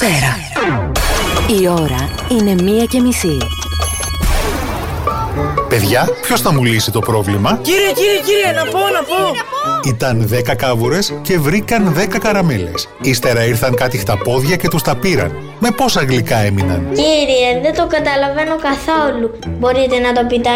Ατμόσφαιρα. Η ώρα είναι 1:30. Παιδιά, ποιος θα μου λύσει το πρόβλημα? Κύριε, να πω. Ήταν 10 κάβουρες και βρήκαν 10 καραμέλες. Ύστερα ήρθαν κάτι χταπόδια και τους τα πήραν. Με πόσα γλυκά έμειναν? Κύριε, δεν το καταλαβαίνω καθόλου. Μπορείτε να το πείτε